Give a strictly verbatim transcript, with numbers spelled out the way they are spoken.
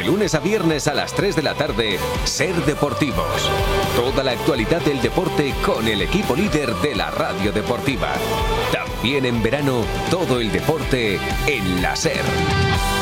lunes a viernes a las tres de la tarde, Ser Deportivos. Toda la actualidad del deporte con el equipo líder de la radio deportiva. También en verano, todo el deporte en la Ser.